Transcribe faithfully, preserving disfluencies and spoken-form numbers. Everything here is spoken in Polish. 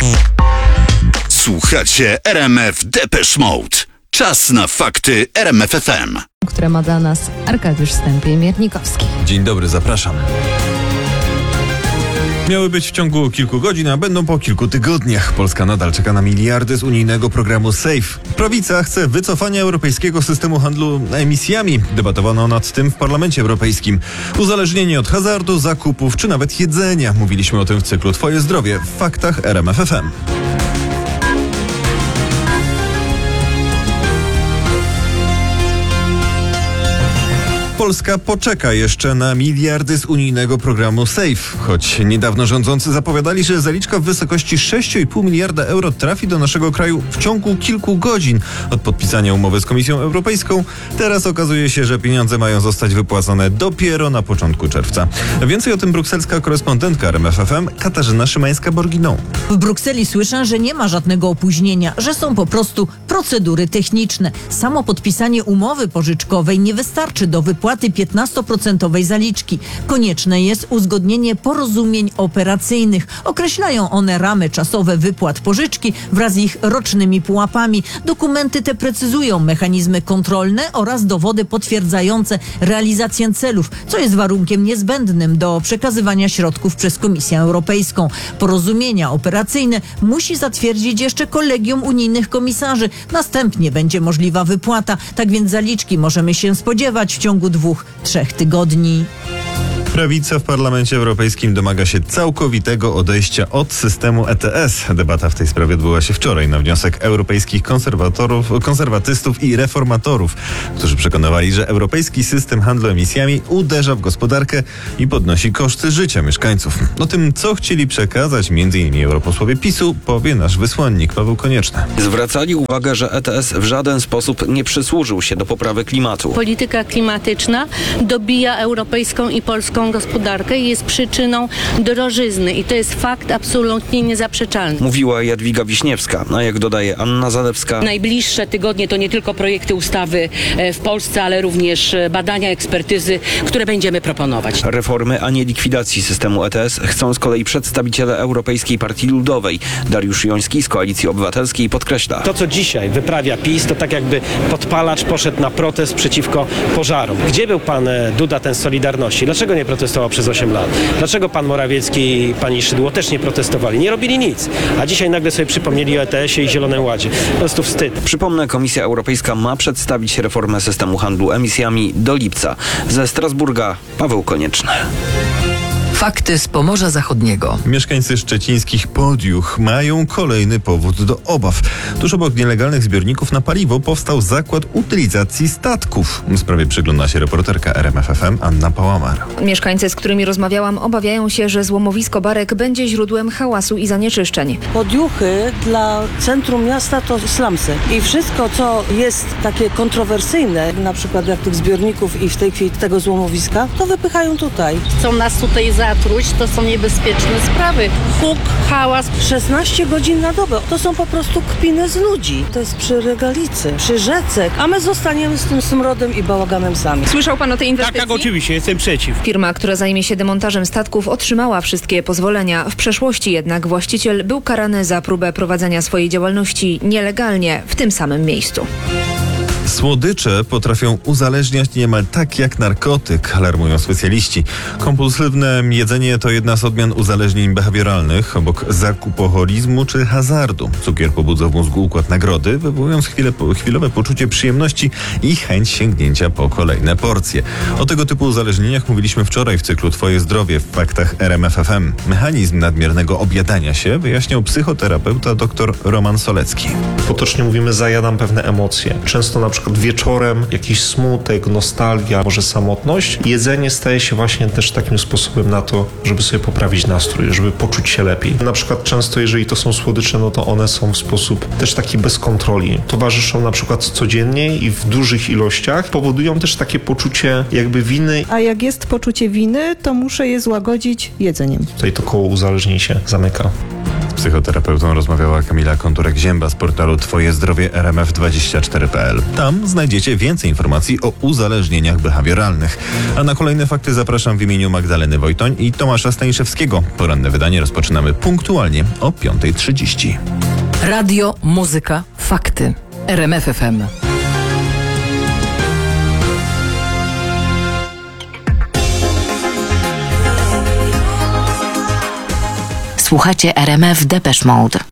Słuchacie R M F Depeche Mode. Czas na fakty R M F F M. Które ma dla nas Arkadiusz Stępień-Miernikowski. Dzień dobry, zapraszam. Miały być w ciągu kilku godzin, a będą po kilku tygodniach. Polska nadal czeka na miliardy z unijnego programu SAFE. Prawica chce wycofania europejskiego systemu handlu emisjami. Debatowano nad tym w Parlamencie Europejskim. Uzależnienie od hazardu, zakupów czy nawet jedzenia. Mówiliśmy o tym w cyklu Twoje zdrowie w faktach R M F F M. Polska poczeka jeszcze na miliardy z unijnego programu SAFE. Choć niedawno rządzący zapowiadali, że zaliczka w wysokości sześć i pół miliarda euro trafi do naszego kraju w ciągu kilku godzin od podpisania umowy z Komisją Europejską, teraz okazuje się, że pieniądze mają zostać wypłacone dopiero na początku czerwca. Więcej o tym brukselska korespondentka R M F F M Katarzyna Szymańska-Borginą. W Brukseli słyszę, że nie ma żadnego opóźnienia, że są po prostu procedury techniczne. Samo podpisanie umowy pożyczkowej nie wystarczy do wypłaty piętnastoprocentowej zaliczki. Konieczne jest uzgodnienie porozumień operacyjnych. Określają one ramy czasowe wypłat pożyczki wraz z ich rocznymi pułapami. Dokumenty te precyzują mechanizmy kontrolne oraz dowody potwierdzające realizację celów, co jest warunkiem niezbędnym do przekazywania środków przez Komisję Europejską. Porozumienia operacyjne musi zatwierdzić jeszcze kolegium unijnych komisarzy. Następnie będzie możliwa wypłata. Tak więc zaliczki możemy się spodziewać w ciągu dwóch, trzech tygodni. Prawica w Parlamencie Europejskim domaga się całkowitego odejścia od systemu E T S. Debata w tej sprawie odbyła się wczoraj na wniosek europejskich konserwatorów, konserwatystów i reformatorów, którzy przekonywali, że europejski system handlu emisjami uderza w gospodarkę i podnosi koszty życia mieszkańców. O tym, co chcieli przekazać między innymi europosłowie PiSu, powie nasz wysłannik Paweł Konieczny. Zwracali uwagę, że E T S w żaden sposób nie przysłużył się do poprawy klimatu. Polityka klimatyczna dobija europejską i polską gospodarkę i jest przyczyną drożyzny i to jest fakt absolutnie niezaprzeczalny. Mówiła Jadwiga Wiśniewska, a jak dodaje Anna Zalewska, najbliższe tygodnie to nie tylko projekty ustawy w Polsce, ale również badania, ekspertyzy, które będziemy proponować. Reformy, a nie likwidacji systemu E T S chcą z kolei przedstawiciele Europejskiej Partii Ludowej. Dariusz Joński z Koalicji Obywatelskiej podkreśla. To, co dzisiaj wyprawia PiS, to tak jakby podpalacz poszedł na protest przeciwko pożarom. Gdzie był pan Duda, ten z Solidarności? Dlaczego nie protestował przez osiem lat? Dlaczego pan Morawiecki i pani Szydło też nie protestowali? Nie robili nic. A dzisiaj nagle sobie przypomnieli o E T S-ie i Zielonym Ładzie. Po prostu wstyd. Przypomnę, Komisja Europejska ma przedstawić reformę systemu handlu emisjami do lipca. Ze Strasburga Paweł Konieczny. Fakty z Pomorza Zachodniego. Mieszkańcy szczecińskich Podjuch mają kolejny powód do obaw. Tuż obok nielegalnych zbiorników na paliwo powstał zakład utylizacji statków. W sprawie przygląda się reporterka R M F F M Anna Pałamar. Mieszkańcy, z którymi rozmawiałam, obawiają się, że złomowisko Barek będzie źródłem hałasu i zanieczyszczeń. Podjuchy dla centrum miasta to slumsy. I wszystko, co jest takie kontrowersyjne, na przykład jak tych zbiorników i w tej chwili tego złomowiska, to wypychają tutaj. Chcą nas tutaj zatruć, to są niebezpieczne sprawy. Huk, hałas. szesnaście godzin na dobę. To są po prostu kpiny z ludzi. To jest przy Regalicy, przy rzece, a my zostaniemy z tym smrodem i bałaganem sami. Słyszał pan o tej inwestycji? Tak, tak, oczywiście, jestem przeciw. Firma, która zajmie się demontażem statków, otrzymała wszystkie pozwolenia. W przeszłości jednak właściciel był karany za próbę prowadzenia swojej działalności nielegalnie w tym samym miejscu. Słodycze potrafią uzależniać niemal tak jak narkotyk, alarmują specjaliści. Kompulsywne jedzenie to jedna z odmian uzależnień behawioralnych, obok zakupoholizmu czy hazardu. Cukier pobudza w mózgu układ nagrody, wywołując chwilę, chwilowe poczucie przyjemności i chęć sięgnięcia po kolejne porcje. O tego typu uzależnieniach mówiliśmy wczoraj w cyklu Twoje zdrowie w faktach R M F F M. Mechanizm nadmiernego objadania się wyjaśniał psychoterapeuta dr Roman Solecki. Potocznie mówimy, zajadam pewne emocje. Często na przykład wieczorem jakiś smutek, nostalgia, może samotność. Jedzenie staje się właśnie też takim sposobem na to, żeby sobie poprawić nastrój, żeby poczuć się lepiej. Na przykład często, jeżeli to są słodycze, no to one są w sposób też taki bez kontroli. Towarzyszą na przykład codziennie i w dużych ilościach. Powodują też takie poczucie jakby winy. A jak jest poczucie winy, to muszę je złagodzić jedzeniem. Tutaj to koło uzależnień się zamyka. Z psychoterapeutą rozmawiała Kamila Konturek-Zięba z portalu twoje zdrowie R M F dwadzieścia cztery kropka p l. Tam znajdziecie więcej informacji o uzależnieniach behawioralnych. A na kolejne fakty zapraszam w imieniu Magdaleny Wojtoń i Tomasza Staniszewskiego. Poranne wydanie rozpoczynamy punktualnie o piąta trzydzieści. Radio, muzyka, fakty. R M F F M. Słuchacie R M F Depeche Mode.